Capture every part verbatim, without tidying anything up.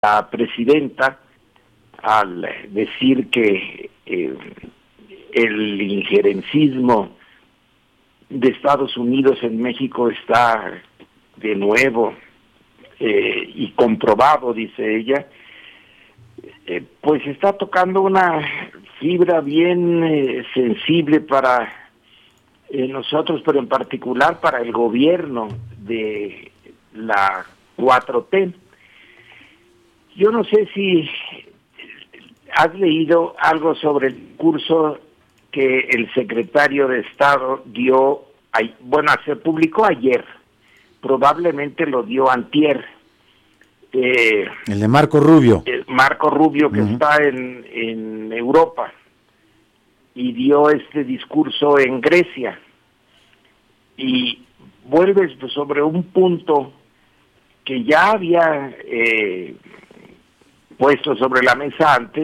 la presidenta al decir que eh, el injerencismo de Estados Unidos en México está de nuevo eh, y comprobado, dice ella, eh, pues está tocando una fibra bien eh, sensible para eh, nosotros, pero en particular para el gobierno de la cuatro T. Yo no sé si has leído algo sobre el curso que el secretario de Estado dio, bueno, se publicó ayer, probablemente lo dio antier. Eh, el de Marco Rubio. Eh, Marco Rubio, que uh-huh. está en, en Europa, y dio este discurso en Grecia. Y vuelves sobre un punto que ya había eh, puesto sobre la mesa antes,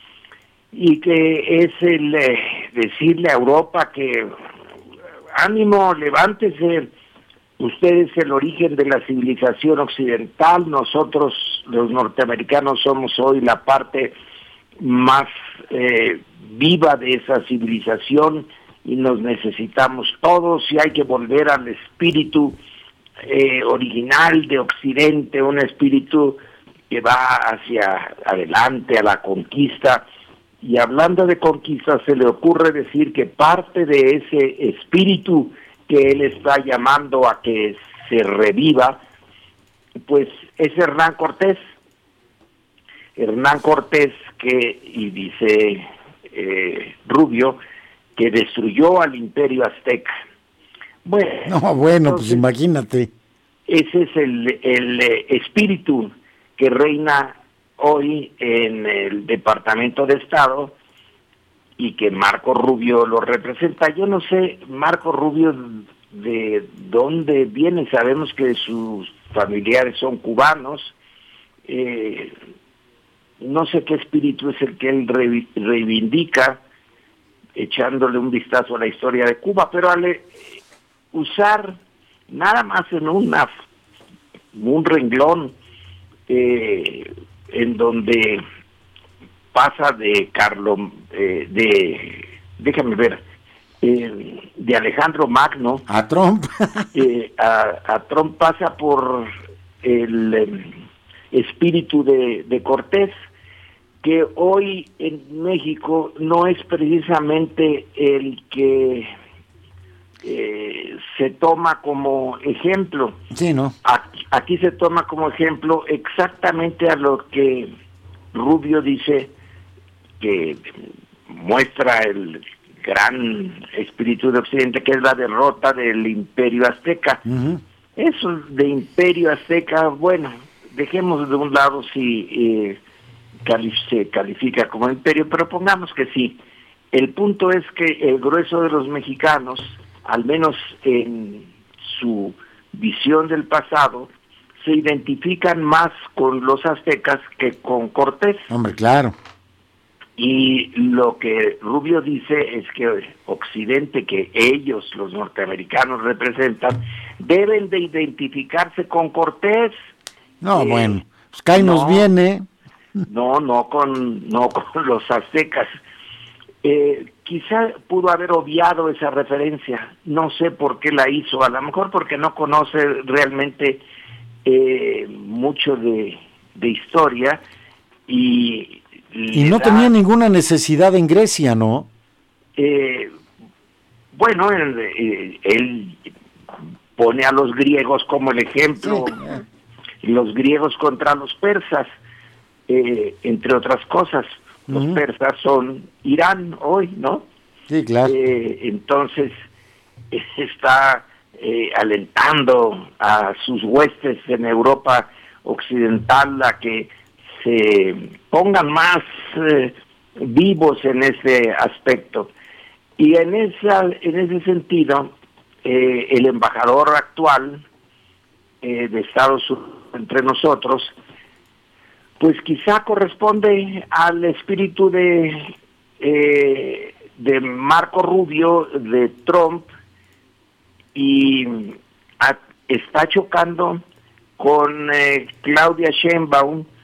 y que es el eh, decirle a Europa que ánimo, levántese, ustedes el origen de la civilización occidental, nosotros los norteamericanos somos hoy la parte más eh, viva de esa civilización y nos necesitamos todos y hay que volver al espíritu eh, original de Occidente, un espíritu que va hacia adelante a la conquista. Y hablando de conquista, se le ocurre decir que parte de ese espíritu que él está llamando a que se reviva, pues es Hernán Cortés. Hernán Cortés que, y dice eh, Rubio, que destruyó al imperio azteca. Bueno, no, bueno, entonces, pues imagínate. Ese es el, el eh, espíritu que reina hoy en el Departamento de Estado y que Marco Rubio lo representa. Yo no sé, Marco Rubio, de dónde viene. Sabemos que sus familiares son cubanos. Eh, no sé qué espíritu es el que él re, reivindica, echándole un vistazo a la historia de Cuba, pero al eh, usar nada más en una un renglón eh, en donde pasa de Carlos, eh, de, déjame ver, eh, de Alejandro Magno a Trump, eh, a, a Trump pasa por el eh, espíritu de, de Cortés, que hoy en México no es precisamente el que eh, se toma como ejemplo. Sí, ¿no? Aquí, aquí se toma como ejemplo exactamente a lo que Rubio dice que muestra el gran espíritu de Occidente, que es la derrota del imperio azteca. Uh-huh. Eso de imperio azteca, bueno, dejemos de un lado si eh, cali- se califica como imperio, pero pongamos que sí. El punto es que el grueso de los mexicanos, al menos en su visión del pasado, se identifican más con los aztecas que con Cortés. Hombre, claro. Y lo que Rubio dice es que Occidente, que ellos, los norteamericanos, representan, deben de identificarse con Cortés. No, eh, bueno, pues cáenos no, bien, ¿eh? No, no con, no con los aztecas. Eh, quizá pudo haber obviado esa referencia, no sé por qué la hizo, a lo mejor porque no conoce realmente eh, mucho de, de historia y... Y no da, tenía ninguna necesidad en Grecia, ¿no? Eh, bueno, él, él pone a los griegos como el ejemplo, sí. Los griegos contra los persas, eh, entre otras cosas. Los uh-huh. persas son Irán hoy, ¿no? Sí, claro. Eh, entonces, está eh, alentando a sus huestes en Europa occidental a que se pongan más eh, vivos en ese aspecto. Y en esa en ese sentido, eh, el embajador actual eh, de Estados Unidos entre nosotros, pues quizá corresponde al espíritu de eh, de Marco Rubio, de Trump, y a, está chocando con eh, Claudia Sheinbaum,